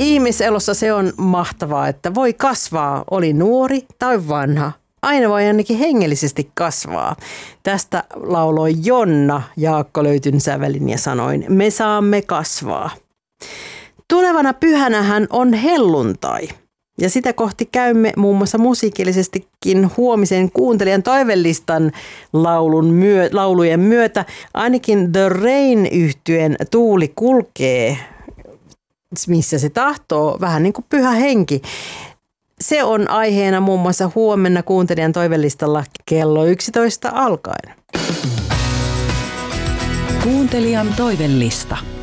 Ihmiselossa se on mahtavaa, että voi kasvaa, oli nuori tai vanha. Aina voi ainakin hengellisesti kasvaa. Tästä lauloi Jonna Jaakko Löytyn sävelin ja sanoin, me saamme kasvaa. Tulevana pyhänähän on helluntai. Ja sitä kohti käymme muun muassa musiikillisestikin huomisen kuuntelijan toivelistan laulujen myötä. Ainakin The Rain-yhtyeen Tuuli kulkee, missä se tahtoo, vähän niin kuin pyhä henki. Se on aiheena muun muassa huomenna kuuntelijan toivelistalla kello 11 alkaen. Kuuntelijan toivelista.